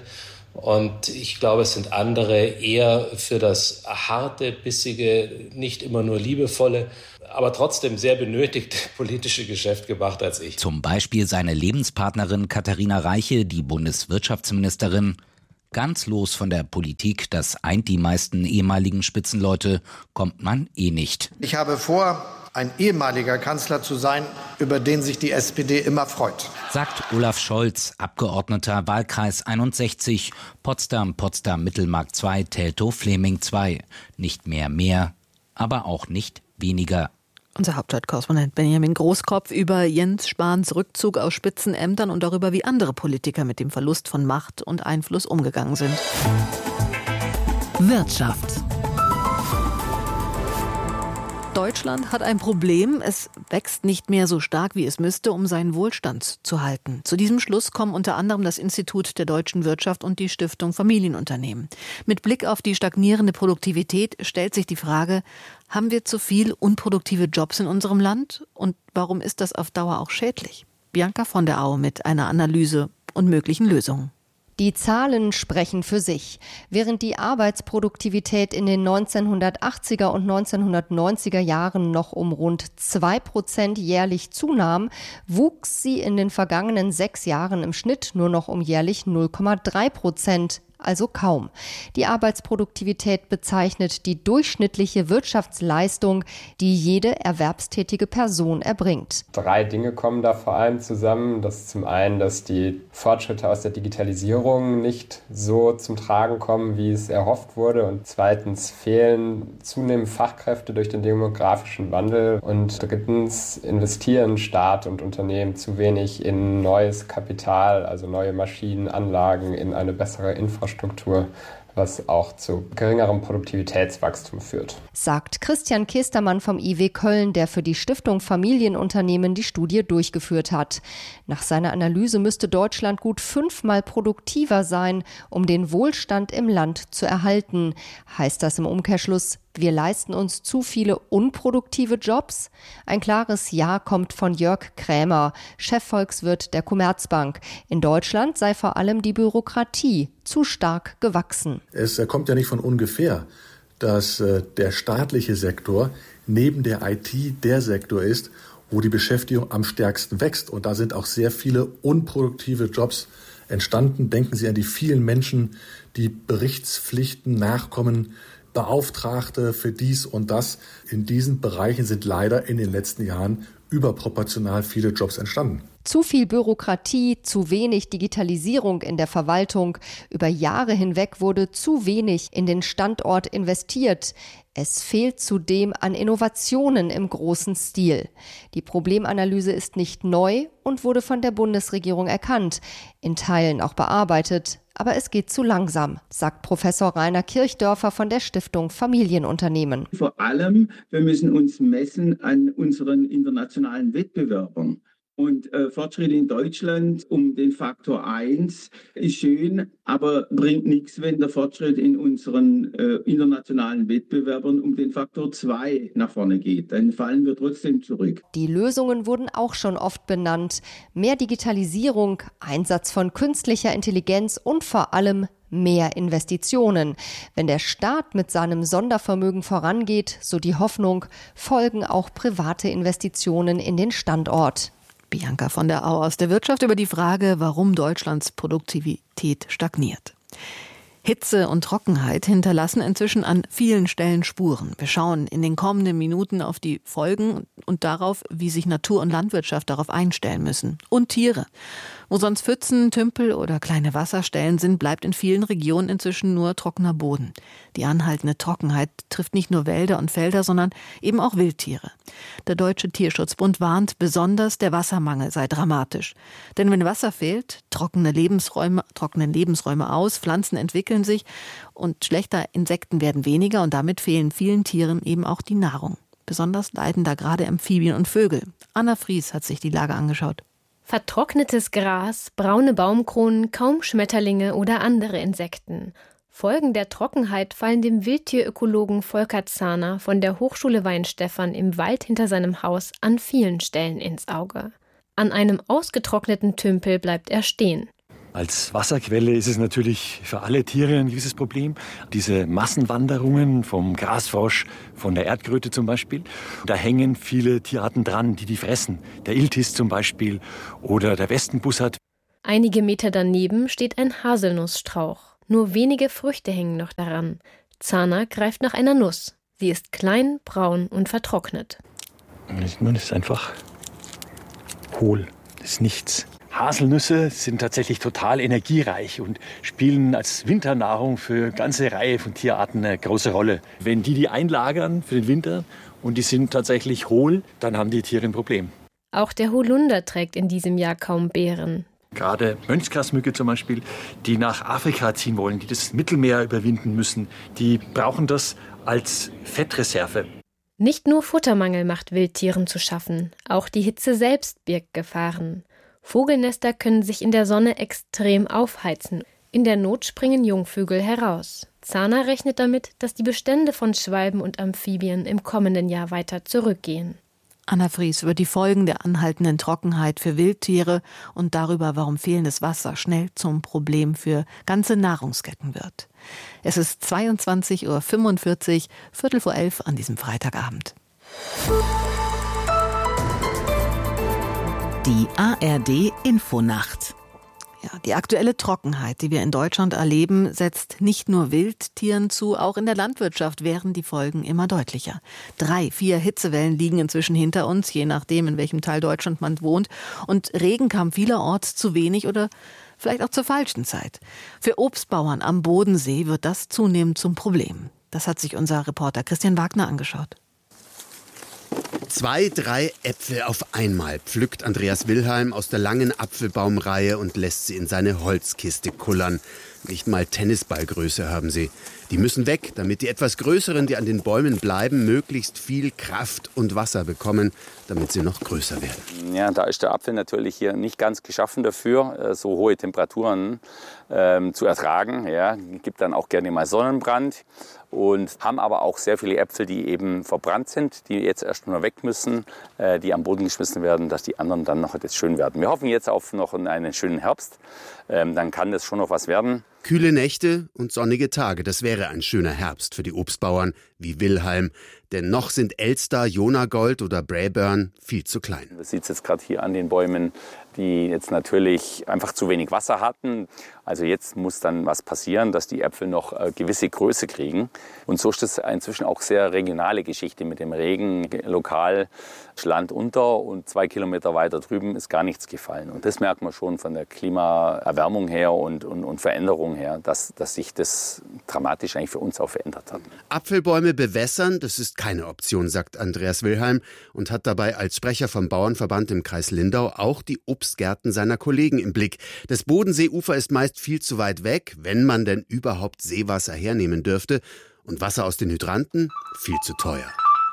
Und ich glaube, es sind andere eher für das harte, bissige, nicht immer nur liebevolle, aber trotzdem sehr benötigte politische Geschäft gemacht als ich. Zum Beispiel seine Lebenspartnerin Katharina Reiche, die Bundeswirtschaftsministerin. Ganz los von der Politik, das eint die meisten ehemaligen Spitzenleute, kommt man nicht. Ich habe vor, ein ehemaliger Kanzler zu sein, über den sich die SPD immer freut. Sagt Olaf Scholz, Abgeordneter Wahlkreis 61, Potsdam, Mittelmark 2, Teltow-Fleming 2. Nicht mehr, aber auch nicht weniger. Unser Hauptstadtkorrespondent Benjamin Großkopf über Jens Spahns Rückzug aus Spitzenämtern und darüber, wie andere Politiker mit dem Verlust von Macht und Einfluss umgegangen sind. Wirtschaft. Deutschland hat ein Problem. Es wächst nicht mehr so stark, wie es müsste, um seinen Wohlstand zu halten. Zu diesem Schluss kommen unter anderem das Institut der deutschen Wirtschaft und die Stiftung Familienunternehmen. Mit Blick auf die stagnierende Produktivität stellt sich die Frage, haben wir zu viel unproduktive Jobs in unserem Land? Und warum ist das auf Dauer auch schädlich? Bianca von der Au mit einer Analyse und möglichen Lösungen. Die Zahlen sprechen für sich. Während die Arbeitsproduktivität in den 1980er und 1990er Jahren noch um rund 2% jährlich zunahm, wuchs sie in den vergangenen 6 Jahren im Schnitt nur noch um jährlich 0,3%. Also kaum. Die Arbeitsproduktivität bezeichnet die durchschnittliche Wirtschaftsleistung, die jede erwerbstätige Person erbringt. 3 Dinge kommen da vor allem zusammen. Das ist zum einen, dass die Fortschritte aus der Digitalisierung nicht so zum Tragen kommen, wie es erhofft wurde. Und zweitens fehlen zunehmend Fachkräfte durch den demografischen Wandel. Und drittens investieren Staat und Unternehmen zu wenig in neues Kapital, also neue Maschinen, Anlagen, in eine bessere Infrastruktur, was auch zu geringerem Produktivitätswachstum führt. Sagt Christian Kestermann vom IW Köln, der für die Stiftung Familienunternehmen die Studie durchgeführt hat. Nach seiner Analyse müsste Deutschland gut 5-mal produktiver sein, um den Wohlstand im Land zu erhalten. Heißt das im Umkehrschluss, wir leisten uns zu viele unproduktive Jobs? Ein klares Ja kommt von Jörg Krämer, Chefvolkswirt der Commerzbank. In Deutschland sei vor allem die Bürokratie zu stark gewachsen. Es kommt ja nicht von ungefähr, dass der staatliche Sektor neben der IT der Sektor ist, wo die Beschäftigung am stärksten wächst. Und da sind auch sehr viele unproduktive Jobs entstanden. Denken Sie an die vielen Menschen, die Berichtspflichten nachkommen, Beauftragte für dies und das. In diesen Bereichen sind leider in den letzten Jahren überproportional viele Jobs entstanden. Zu viel Bürokratie, zu wenig Digitalisierung in der Verwaltung. Über Jahre hinweg wurde zu wenig in den Standort investiert. Es fehlt zudem an Innovationen im großen Stil. Die Problemanalyse ist nicht neu und wurde von der Bundesregierung erkannt, in Teilen auch bearbeitet. Aber es geht zu langsam, sagt Professor Rainer Kirchdörfer von der Stiftung Familienunternehmen. Vor allem, wir müssen uns messen an unseren internationalen Wettbewerbern. Und Fortschritt in Deutschland um den Faktor 1 ist schön, aber bringt nichts, wenn der Fortschritt in unseren internationalen Wettbewerbern um den Faktor 2 nach vorne geht. Dann fallen wir trotzdem zurück. Die Lösungen wurden auch schon oft benannt. Mehr Digitalisierung, Einsatz von künstlicher Intelligenz und vor allem mehr Investitionen. Wenn der Staat mit seinem Sondervermögen vorangeht, so die Hoffnung, folgen auch private Investitionen in den Standort. Bianca von der Au aus der Wirtschaft über die Frage, warum Deutschlands Produktivität stagniert. Hitze und Trockenheit hinterlassen inzwischen an vielen Stellen Spuren. Wir schauen in den kommenden Minuten auf die Folgen und darauf, wie sich Natur und Landwirtschaft darauf einstellen müssen. Und Tiere. Wo sonst Pfützen, Tümpel oder kleine Wasserstellen sind, bleibt in vielen Regionen inzwischen nur trockener Boden. Die anhaltende Trockenheit trifft nicht nur Wälder und Felder, sondern eben auch Wildtiere. Der Deutsche Tierschutzbund warnt, besonders der Wassermangel sei dramatisch. Denn wenn Wasser fehlt, trocknen Lebensräume aus, Pflanzen entwickeln sich und schlechter Insekten werden weniger und damit fehlen vielen Tieren eben auch die Nahrung. Besonders leiden da gerade Amphibien und Vögel. Anna Fries hat sich die Lage angeschaut. Vertrocknetes Gras, braune Baumkronen, kaum Schmetterlinge oder andere Insekten. Folgen der Trockenheit fallen dem Wildtierökologen Volker Zahner von der Hochschule Weihenstephan im Wald hinter seinem Haus an vielen Stellen ins Auge. An einem ausgetrockneten Tümpel bleibt er stehen. Als Wasserquelle ist es natürlich für alle Tiere ein gewisses Problem. Diese Massenwanderungen vom Grasfrosch, von der Erdkröte zum Beispiel. Da hängen viele Tierarten dran, die fressen. Der Iltis zum Beispiel oder der Westenbussard. Einige Meter daneben steht ein Haselnussstrauch. Nur wenige Früchte hängen noch daran. Zana greift nach einer Nuss. Sie ist klein, braun und vertrocknet. Man ist einfach hohl, das ist nichts. Haselnüsse sind tatsächlich total energiereich und spielen als Winternahrung für eine ganze Reihe von Tierarten eine große Rolle. Wenn die einlagern für den Winter und die sind tatsächlich hohl, dann haben die Tiere ein Problem. Auch der Holunder trägt in diesem Jahr kaum Beeren. Gerade Mönchsgrasmücke zum Beispiel, die nach Afrika ziehen wollen, die das Mittelmeer überwinden müssen, die brauchen das als Fettreserve. Nicht nur Futtermangel macht Wildtieren zu schaffen, auch die Hitze selbst birgt Gefahren. Vogelnester können sich in der Sonne extrem aufheizen. In der Not springen Jungvögel heraus. Zana rechnet damit, dass die Bestände von Schwalben und Amphibien im kommenden Jahr weiter zurückgehen. Anna Fries über die Folgen der anhaltenden Trockenheit für Wildtiere und darüber, warum fehlendes Wasser schnell zum Problem für ganze Nahrungsketten wird. Es ist 22:45 Uhr, 11:15 an diesem Freitagabend. Die ARD Infonacht. Ja, die aktuelle Trockenheit, die wir in Deutschland erleben, setzt nicht nur Wildtieren zu, auch in der Landwirtschaft werden die Folgen immer deutlicher. 3, 4 Hitzewellen liegen inzwischen hinter uns, je nachdem, in welchem Teil Deutschland man wohnt. Und Regen kam vielerorts zu wenig oder vielleicht auch zur falschen Zeit. Für Obstbauern am Bodensee wird das zunehmend zum Problem. Das hat sich unser Reporter Christian Wagner angeschaut. 2, 3 Äpfel auf einmal pflückt Andreas Wilhelm aus der langen Apfelbaumreihe und lässt sie in seine Holzkiste kullern. Nicht mal Tennisballgröße haben sie. Die müssen weg, damit die etwas größeren, die an den Bäumen bleiben, möglichst viel Kraft und Wasser bekommen, damit sie noch größer werden. Ja, da ist der Apfel natürlich hier nicht ganz geschaffen dafür, so hohe Temperaturen zu ertragen. Ja, gibt dann auch gerne mal Sonnenbrand und haben aber auch sehr viele Äpfel, die eben verbrannt sind, die jetzt erst mal weg müssen, die am Boden geschmissen werden, dass die anderen dann noch jetzt schön werden. Wir hoffen jetzt auf noch einen schönen Herbst, dann kann das schon noch was werden. Kühle Nächte und sonnige Tage, das wäre ein schöner Herbst für die Obstbauern wie Wilhelm. Denn noch sind Elster, Jonagold oder Braeburn viel zu klein. Das sieht es jetzt gerade hier an den Bäumen, die jetzt natürlich einfach zu wenig Wasser hatten. Also jetzt muss dann was passieren, dass die Äpfel noch gewisse Größe kriegen. Und so ist das inzwischen auch sehr regionale Geschichte mit dem Regen. Lokal Land unter und 2 Kilometer weiter drüben ist gar nichts gefallen. Und das merkt man schon von der Klimaerwärmung her und Veränderung her, dass sich das dramatisch eigentlich für uns auch verändert hat. Apfelbäume bewässern, das ist keine Option, sagt Andreas Wilhelm und hat dabei als Sprecher vom Bauernverband im Kreis Lindau auch die Obstgärten seiner Kollegen im Blick. Das Bodenseeufer ist meist viel zu weit weg, wenn man denn überhaupt Seewasser hernehmen dürfte. Und Wasser aus den Hydranten viel zu teuer.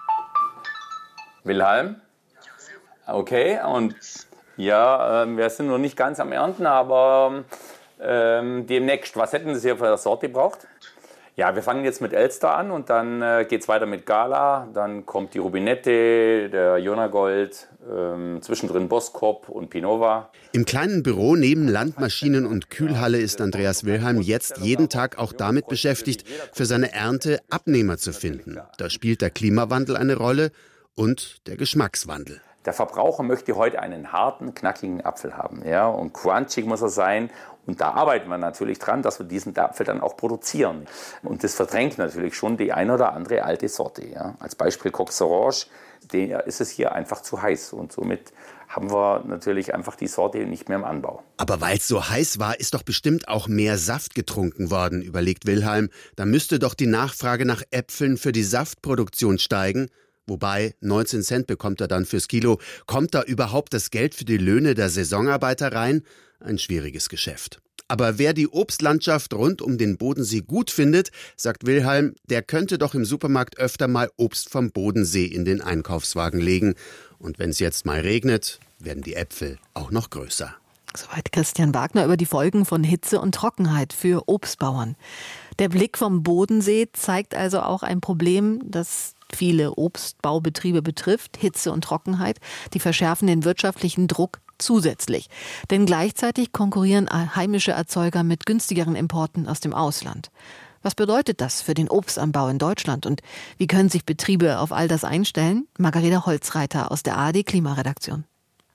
Wilhelm? Okay, und ja, wir sind noch nicht ganz am Ernten, aber demnächst. Was hätten Sie hier für eine Sorte gebraucht? Ja, wir fangen jetzt mit Elster an und dann geht es weiter mit Gala. Dann kommt die Rubinette, der Jonagold, zwischendrin Boskop und Pinova. Im kleinen Büro neben Landmaschinen und Kühlhalle ist Andreas Wilhelm jetzt jeden Tag auch damit beschäftigt, für seine Ernte Abnehmer zu finden. Da spielt der Klimawandel eine Rolle und der Geschmackswandel. Der Verbraucher möchte heute einen harten, knackigen Apfel haben. Ja? Und crunchig muss er sein. Und da arbeiten wir natürlich dran, dass wir diesen Apfel dann auch produzieren. Und das verdrängt natürlich schon die eine oder andere alte Sorte. Ja? Als Beispiel Coq Orange, der ist es hier einfach zu heiß. Und somit haben wir natürlich einfach die Sorte nicht mehr im Anbau. Aber weil es so heiß war, ist doch bestimmt auch mehr Saft getrunken worden, überlegt Wilhelm. Da müsste doch die Nachfrage nach Äpfeln für die Saftproduktion steigen. Wobei, 19 Cent bekommt er dann fürs Kilo. Kommt da überhaupt das Geld für die Löhne der Saisonarbeiter rein? Ein schwieriges Geschäft. Aber wer die Obstlandschaft rund um den Bodensee gut findet, sagt Wilhelm, der könnte doch im Supermarkt öfter mal Obst vom Bodensee in den Einkaufswagen legen. Und wenn es jetzt mal regnet, werden die Äpfel auch noch größer. Soweit Christian Wagner über die Folgen von Hitze und Trockenheit für Obstbauern. Der Blick vom Bodensee zeigt also auch ein Problem, das viele Obstbaubetriebe betrifft, Hitze und Trockenheit. Die verschärfen den wirtschaftlichen Druck zusätzlich. Denn gleichzeitig konkurrieren heimische Erzeuger mit günstigeren Importen aus dem Ausland. Was bedeutet das für den Obstanbau in Deutschland und wie können sich Betriebe auf all das einstellen? Margareta Holzreiter aus der ARD Klimaredaktion.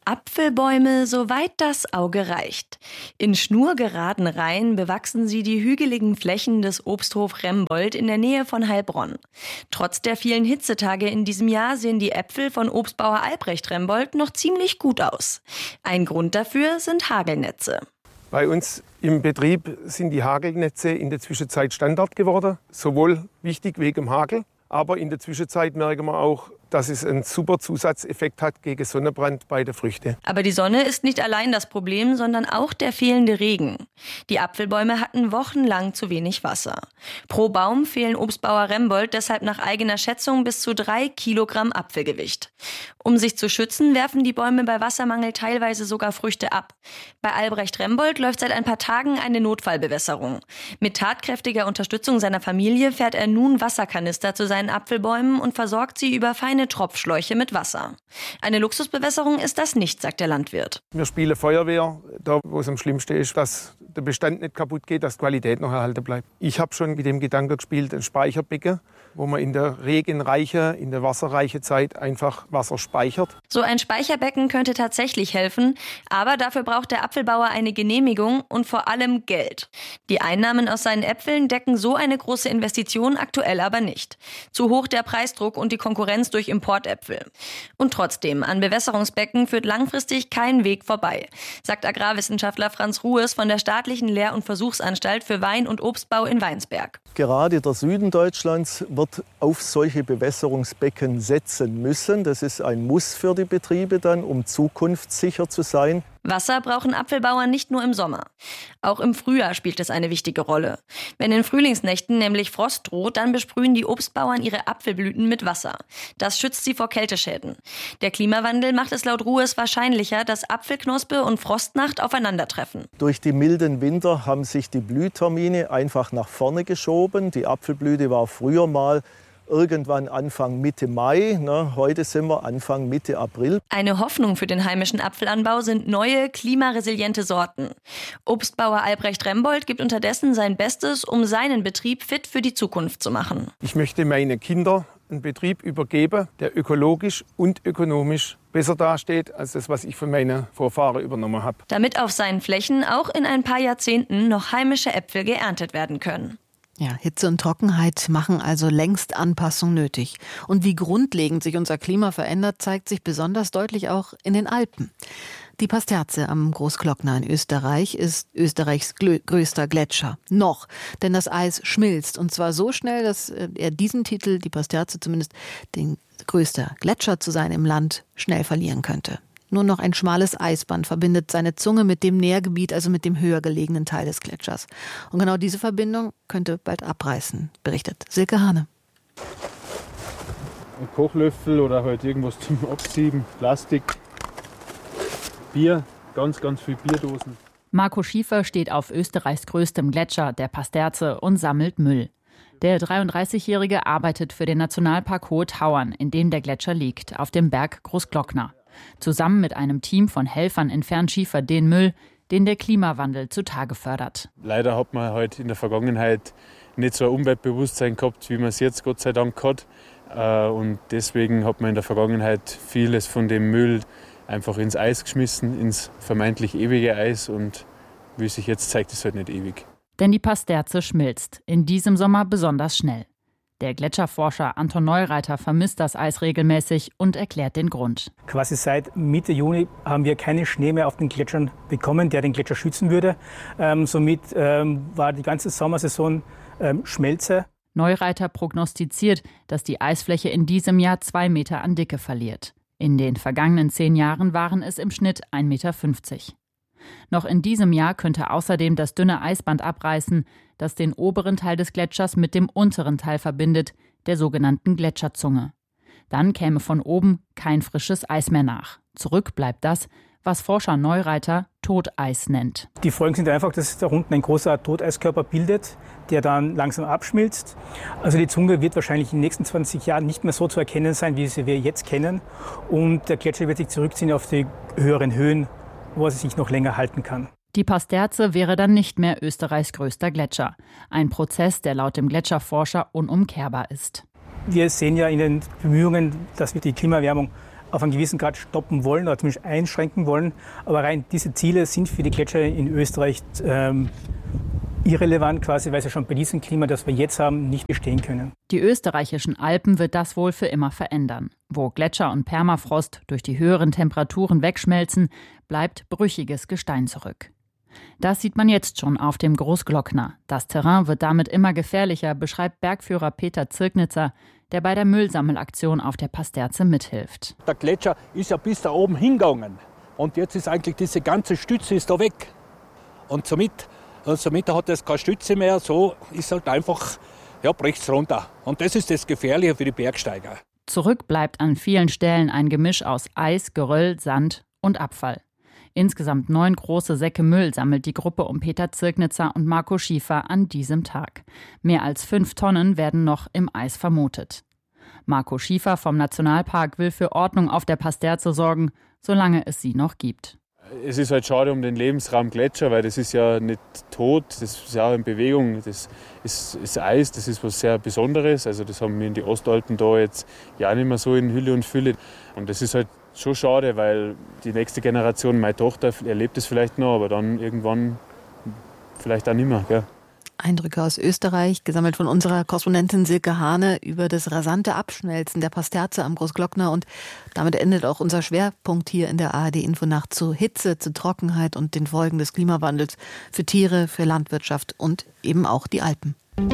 Apfelbäume, soweit das Auge reicht. In schnurgeraden Reihen bewachsen sie die hügeligen Flächen des Obsthof Rembold in der Nähe von Heilbronn. Trotz der vielen Hitzetage in diesem Jahr sehen die Äpfel von Obstbauer Albrecht Rembold noch ziemlich gut aus. Ein Grund dafür sind Hagelnetze. Bei uns im Betrieb sind die Hagelnetze in der Zwischenzeit Standard geworden. Sowohl wichtig wegen dem Hagel, aber in der Zwischenzeit merken wir auch, dass es einen super Zusatzeffekt hat gegen Sonnenbrand bei der Früchte. Aber die Sonne ist nicht allein das Problem, sondern auch der fehlende Regen. Die Apfelbäume hatten wochenlang zu wenig Wasser. Pro Baum fehlen Obstbauer Rembold deshalb nach eigener Schätzung bis zu 3 Kilogramm Apfelgewicht. Um sich zu schützen, werfen die Bäume bei Wassermangel teilweise sogar Früchte ab. Bei Albrecht Rembold läuft seit ein paar Tagen eine Notfallbewässerung. Mit tatkräftiger Unterstützung seiner Familie fährt er nun Wasserkanister zu seinen Apfelbäumen und versorgt sie über feine Tropfschläuche mit Wasser. Eine Luxusbewässerung ist das nicht, sagt der Landwirt. Wir spielen Feuerwehr, da wo es am schlimmsten ist, dass der Bestand nicht kaputt geht, dass die Qualität noch erhalten bleibt. Ich habe schon mit dem Gedanken gespielt, ein Speicherbecken, wo man in der regenreichen, in der wasserreichen Zeit einfach Wasser speichert. So ein Speicherbecken könnte tatsächlich helfen, aber dafür braucht der Apfelbauer eine Genehmigung und vor allem Geld. Die Einnahmen aus seinen Äpfeln decken so eine große Investition aktuell aber nicht. Zu hoch der Preisdruck und die Konkurrenz durch Importäpfel. Und trotzdem, an Bewässerungsbecken führt langfristig kein Weg vorbei, sagt Agrarwissenschaftler Franz Ruhes von der Staatlichen Lehr- und Versuchsanstalt für Wein- und Obstbau in Weinsberg. Gerade der Süden Deutschlands wird auf solche Bewässerungsbecken setzen müssen. Das ist ein Muss für die Betriebe dann, um zukunftssicher zu sein. Wasser brauchen Apfelbauern nicht nur im Sommer. Auch im Frühjahr spielt es eine wichtige Rolle. Wenn in Frühlingsnächten nämlich Frost droht, dann besprühen die Obstbauern ihre Apfelblüten mit Wasser. Das schützt sie vor Kälteschäden. Der Klimawandel macht es laut Ruhes wahrscheinlicher, dass Apfelknospe und Frostnacht aufeinandertreffen. Durch die milden Winter haben sich die Blühtermine einfach nach vorne geschoben. Die Apfelblüte war früher mal irgendwann Anfang Mitte Mai, heute sind wir Anfang Mitte April. Eine Hoffnung für den heimischen Apfelanbau sind neue, klimaresiliente Sorten. Obstbauer Albrecht Rembold gibt unterdessen sein Bestes, um seinen Betrieb fit für die Zukunft zu machen. Ich möchte meinen Kindern einen Betrieb übergeben, der ökologisch und ökonomisch besser dasteht als das, was ich von meinen Vorfahren übernommen habe. Damit auf seinen Flächen auch in ein paar Jahrzehnten noch heimische Äpfel geerntet werden können. Ja, Hitze und Trockenheit machen also längst Anpassung nötig. Und wie grundlegend sich unser Klima verändert, zeigt sich besonders deutlich auch in den Alpen. Die Pasterze am Großglockner in Österreich ist Österreichs größter Gletscher. Noch, denn das Eis schmilzt. Und zwar so schnell, dass er diesen Titel, die Pasterze zumindest, den größter Gletscher zu sein im Land, schnell verlieren könnte. Nur noch ein schmales Eisband verbindet seine Zunge mit dem Nährgebiet, also mit dem höher gelegenen Teil des Gletschers. Und genau diese Verbindung könnte bald abreißen, berichtet Silke Hane. Ein Kochlöffel oder halt irgendwas zum Absieben, Plastik, Bier, ganz viel Bierdosen. Marco Schiefer steht auf Österreichs größtem Gletscher, der Pasterze, und sammelt Müll. Der 33-Jährige arbeitet für den Nationalpark Hohe Tauern, in dem der Gletscher liegt, auf dem Berg Großglockner. Zusammen mit einem Team von Helfern entfernt Schiefer den Müll, den der Klimawandel zutage fördert. Leider hat man halt in der Vergangenheit nicht so ein Umweltbewusstsein gehabt, wie man es jetzt Gott sei Dank hat. Und deswegen hat man in der Vergangenheit vieles von dem Müll einfach ins Eis geschmissen, ins vermeintlich ewige Eis. Und wie sich jetzt zeigt, ist es halt nicht ewig. Denn die Pasterze schmilzt, in diesem Sommer besonders schnell. Der Gletscherforscher Anton Neureiter vermisst das Eis regelmäßig und erklärt den Grund. Quasi seit Mitte Juni haben wir keinen Schnee mehr auf den Gletschern bekommen, der den Gletscher schützen würde. Somit war die ganze Sommersaison Schmelze. Neureiter prognostiziert, dass die Eisfläche in diesem Jahr 2 Meter an Dicke verliert. In den vergangenen 10 Jahren waren es im Schnitt 1,50 Meter. Noch in diesem Jahr könnte außerdem das dünne Eisband abreißen, das den oberen Teil des Gletschers mit dem unteren Teil verbindet, der sogenannten Gletscherzunge. Dann käme von oben kein frisches Eis mehr nach. Zurück bleibt das, was Forscher Neureiter Toteis nennt. Die Folgen sind einfach, dass sich da unten ein großer Toteiskörper bildet, der dann langsam abschmilzt. Also die Zunge wird wahrscheinlich in den nächsten 20 Jahren nicht mehr so zu erkennen sein, wie wir jetzt kennen. Und der Gletscher wird sich zurückziehen auf die höheren Höhen, wo er sich noch länger halten kann. Die Pasterze wäre dann nicht mehr Österreichs größter Gletscher. Ein Prozess, der laut dem Gletscherforscher unumkehrbar ist. Wir sehen ja in den Bemühungen, dass wir die Klimaerwärmung auf einen gewissen Grad stoppen wollen oder zumindest einschränken wollen. Aber rein diese Ziele sind für die Gletscher in Österreich irrelevant quasi, weil sie schon bei diesem Klima, das wir jetzt haben, nicht bestehen können. Die österreichischen Alpen wird das wohl für immer verändern. Wo Gletscher und Permafrost durch die höheren Temperaturen wegschmelzen, bleibt brüchiges Gestein zurück. Das sieht man jetzt schon auf dem Großglockner. Das Terrain wird damit immer gefährlicher, beschreibt Bergführer Peter Zirknitzer, der bei der Müllsammelaktion auf der Pasterze mithilft. Der Gletscher ist ja bis da oben hingegangen und jetzt ist eigentlich diese ganze Stütze ist da weg. Und somit hat es keine Stütze mehr, so ist halt einfach, bricht es runter. Und das ist das Gefährliche für die Bergsteiger. Zurück bleibt an vielen Stellen ein Gemisch aus Eis, Geröll, Sand und Abfall. Insgesamt 9 große Säcke Müll sammelt die Gruppe um Peter Zirknitzer und Marco Schiefer an diesem Tag. Mehr als 5 Tonnen werden noch im Eis vermutet. Marco Schiefer vom Nationalpark will für Ordnung auf der Pasterze sorgen, solange es sie noch gibt. Es ist halt schade um den Lebensraum Gletscher, weil das ist ja nicht tot, das ist ja in Bewegung. Das ist Eis, das ist was sehr Besonderes. Also das haben wir in die Ostalpen da jetzt ja nicht mehr so in Hülle und Fülle. Und das ist halt schon schade, weil die nächste Generation, meine Tochter, erlebt es vielleicht noch, aber dann irgendwann vielleicht auch nicht mehr. Gell? Eindrücke aus Österreich, gesammelt von unserer Korrespondentin Silke Hane über das rasante Abschmelzen der Pasterze am Großglockner. Und damit endet auch unser Schwerpunkt hier in der ARD-Infonacht zu Hitze, zu Trockenheit und den Folgen des Klimawandels für Tiere, für Landwirtschaft und eben auch die Alpen.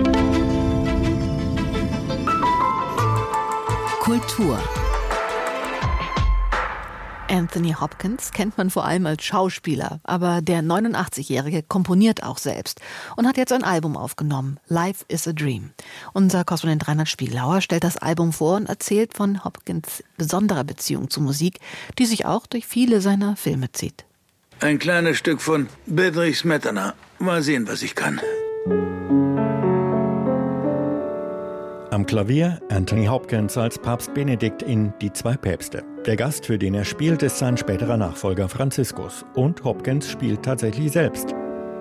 Kultur. Anthony Hopkins kennt man vor allem als Schauspieler, aber der 89-Jährige komponiert auch selbst und hat jetzt ein Album aufgenommen, Life is a Dream. Unser Korrespondent Reinhard Spielauer stellt das Album vor und erzählt von Hopkins' besonderer Beziehung zu Musik, die sich auch durch viele seiner Filme zieht. Ein kleines Stück von Bedřich Smetana. Mal sehen, was ich kann. Am Klavier Anthony Hopkins als Papst Benedikt in Die 2 Päpste. Der Gast, für den er spielt, ist sein späterer Nachfolger Franziskus. Und Hopkins spielt tatsächlich selbst.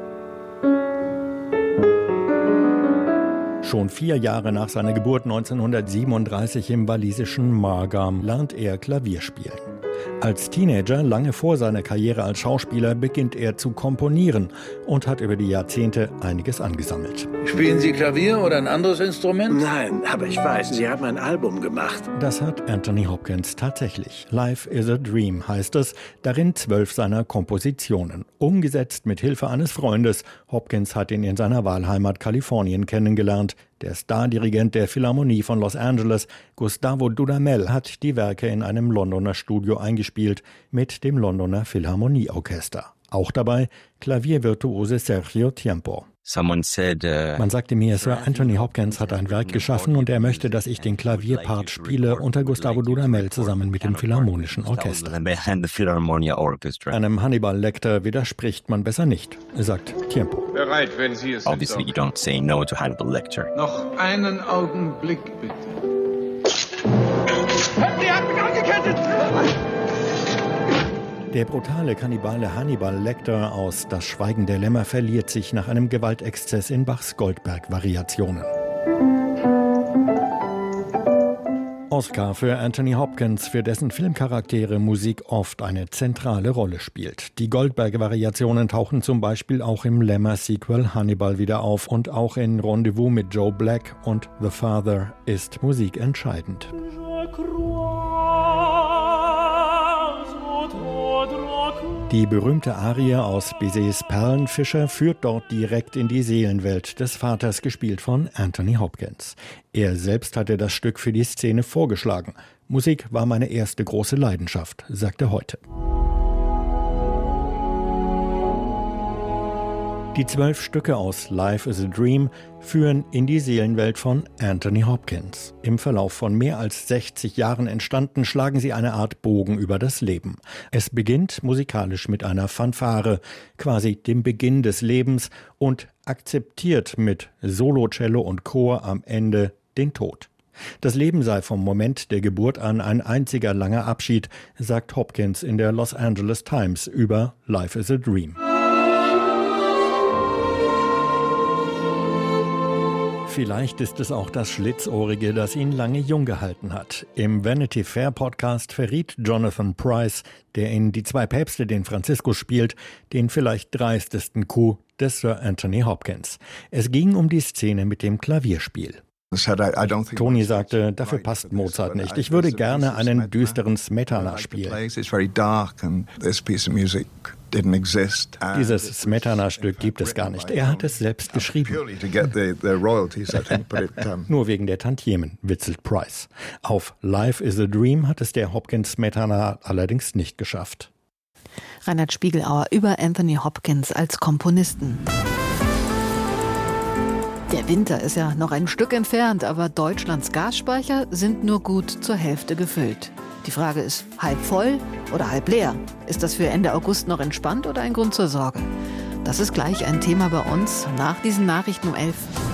Schon 4 Jahre nach seiner Geburt 1937 im walisischen Margam lernt er Klavier spielen. Als Teenager, lange vor seiner Karriere als Schauspieler, beginnt er zu komponieren und hat über die Jahrzehnte einiges angesammelt. Spielen Sie Klavier oder ein anderes Instrument? Nein, aber ich weiß, Sie haben ein Album gemacht. Das hat Anthony Hopkins tatsächlich. Life is a Dream heißt es, darin 12 seiner Kompositionen. Umgesetzt mit Hilfe eines Freundes. Hopkins hat ihn in seiner Wahlheimat Kalifornien kennengelernt. Der Stardirigent der Philharmonie von Los Angeles, Gustavo Dudamel, hat die Werke in einem Londoner Studio eingespielt mit dem Londoner Philharmonieorchester. Auch dabei Klaviervirtuose Sergio Tiempo. Man sagte mir, Sir Anthony Hopkins hat ein Werk geschaffen und er möchte, dass ich den Klavierpart spiele unter Gustavo Dudamel zusammen mit dem Philharmonischen Orchester. Einem Hannibal Lecter widerspricht man besser nicht, sagt Tiempo. Bereit, wenn Sie es Obviously you don't say no to Hannibal Lecter. Noch einen Augenblick, bitte. Er hat mich angekettet! Der brutale Kannibale Hannibal Lecter aus Das Schweigen der Lämmer verliert sich nach einem Gewaltexzess in Bachs Goldberg-Variationen. Oscar für Anthony Hopkins, für dessen Filmcharaktere Musik oft eine zentrale Rolle spielt. Die Goldberg-Variationen tauchen zum Beispiel auch im Lämmer-Sequel Hannibal wieder auf und auch in Rendezvous mit Joe Black und The Father ist Musik entscheidend. Die berühmte Arie aus Bizets Perlenfischer führt dort direkt in die Seelenwelt des Vaters, gespielt von Anthony Hopkins. Er selbst hatte das Stück für die Szene vorgeschlagen. Musik war meine erste große Leidenschaft, sagt er heute. Die 12 Stücke aus Life is a Dream führen in die Seelenwelt von Anthony Hopkins. Im Verlauf von mehr als 60 Jahren entstanden, schlagen sie eine Art Bogen über das Leben. Es beginnt musikalisch mit einer Fanfare, quasi dem Beginn des Lebens, und akzeptiert mit Solo-Cello und Chor am Ende den Tod. Das Leben sei vom Moment der Geburt an ein einziger langer Abschied, sagt Hopkins in der Los Angeles Times über Life is a Dream. Vielleicht ist es auch das Schlitzohrige, das ihn lange jung gehalten hat. Im Vanity Fair Podcast verriet Jonathan Pryce, der in Die zwei Päpste den Franziskus spielt, den vielleicht dreistesten Coup des Sir Anthony Hopkins. Es ging um die Szene mit dem Klavierspiel. Tony sagte, dafür passt Mozart nicht. Ich würde gerne einen düsteren Smetana spielen. Dieses Smetana-Stück gibt es gar nicht. Er hat es selbst geschrieben. Nur wegen der Tantiemen, witzelt Pryce. Auf Life is a Dream hat es der Hopkins-Smetana allerdings nicht geschafft. Reinhard Spiegelauer über Anthony Hopkins als Komponisten. Der Winter ist ja noch ein Stück entfernt, aber Deutschlands Gasspeicher sind nur gut zur Hälfte gefüllt. Die Frage ist, halb voll oder halb leer? Ist das für Ende August noch entspannt oder ein Grund zur Sorge? Das ist gleich ein Thema bei uns nach diesen Nachrichten um 11.